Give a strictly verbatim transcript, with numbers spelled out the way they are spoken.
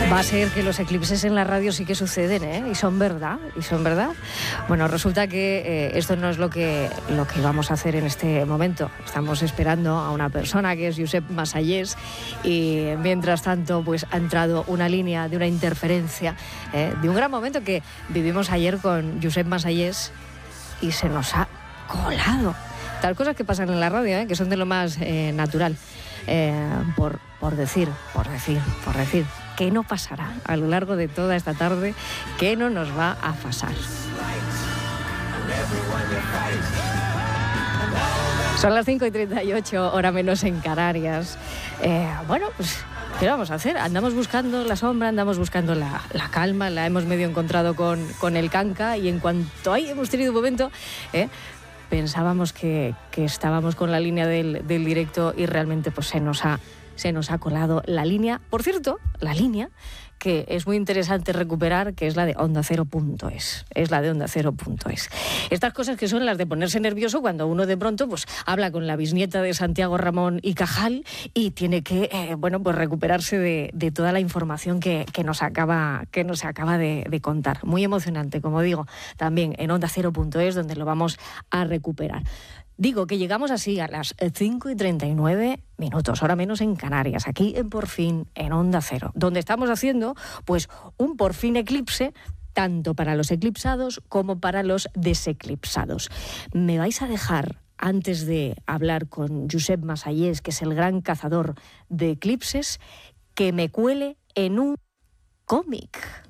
Va a ser que los eclipses en la radio sí que suceden, ¿eh? Y son verdad, y son verdad. Bueno, resulta que eh, esto no es lo que, lo que vamos a hacer en este momento. Estamos esperando a una persona que es Josep Masallés y mientras tanto pues ha entrado una línea de una interferencia, ¿eh? De un gran momento que vivimos ayer con Josep Masallés y se nos ha colado. Tal cosas que pasan en la radio, ¿eh? Que son de lo más eh, natural. Eh, por, por decir, por decir, por decir, ¿qué no pasará a lo largo de toda esta tarde? ¿Qué no nos va a pasar? Son las cinco y treinta y ocho, hora menos en Canarias. Eh, bueno, pues, ¿qué vamos a hacer? Andamos buscando la sombra, andamos buscando la, la calma, la hemos medio encontrado con, con el canca y en cuanto ahí hemos tenido un momento... Eh, pensábamos que, que estábamos con la línea del, del directo y realmente pues se nos ha, se nos ha colado la línea. Por cierto, la línea que es muy interesante recuperar, que es la de onda cero punto es. Es la de onda cero punto es. Estas cosas que son las de ponerse nervioso cuando uno de pronto pues habla con la bisnieta de Santiago Ramón y Cajal y tiene que eh, bueno, pues recuperarse de, de toda la información que, que nos acaba, que nos acaba de, de contar. Muy emocionante, como digo, también en onda cero punto es, donde lo vamos a recuperar. Digo que llegamos así a las cinco y treinta y nueve minutos, hora menos en Canarias, aquí en Por Fin, en Onda Cero, donde estamos haciendo pues un Por Fin eclipse, tanto para los eclipsados como para los deseclipsados. Me vais a dejar, antes de hablar con Josep Masallés, que es el gran cazador de eclipses, que me cuele en un cómic.